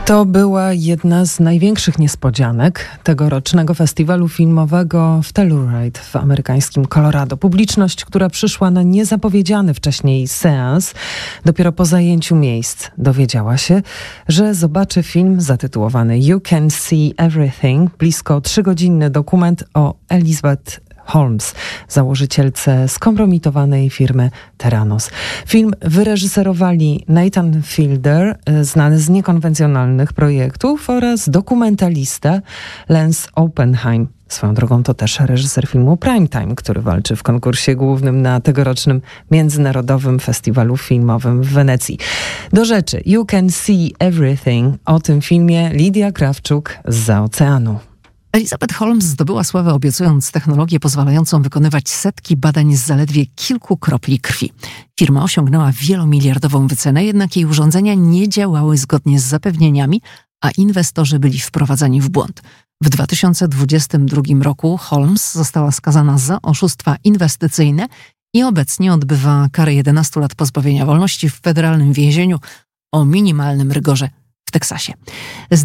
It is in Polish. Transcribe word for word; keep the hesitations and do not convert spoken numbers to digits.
To była jedna z największych niespodzianek tegorocznego festiwalu filmowego w Telluride w amerykańskim Colorado. Publiczność, która przyszła na niezapowiedziany wcześniej seans, dopiero po zajęciu miejsc dowiedziała się, że zobaczy film zatytułowany You Can See Everything, blisko trzygodzinny dokument o Elizabeth Holmes, założycielce skompromitowanej firmy Theranos. Film wyreżyserowali Nathan Fielder, znany z niekonwencjonalnych projektów, oraz dokumentalista Lance Oppenheim. Swoją drogą to też reżyser filmu Primetime, który walczy w konkursie głównym na tegorocznym Międzynarodowym Festiwalu Filmowym w Wenecji. Do rzeczy, You Can See Everything. O tym filmie Lidia Krawczuk zza oceanu. Elizabeth Holmes zdobyła sławę, obiecując technologię pozwalającą wykonywać setki badań z zaledwie kilku kropli krwi. Firma osiągnęła wielomiliardową wycenę, jednak jej urządzenia nie działały zgodnie z zapewnieniami, a inwestorzy byli wprowadzani w błąd. W dwa tysiące dwudziestym drugim roku Holmes została skazana za oszustwa inwestycyjne i obecnie odbywa karę jedenastu lat pozbawienia wolności w federalnym więzieniu o minimalnym rygorze w Teksasie.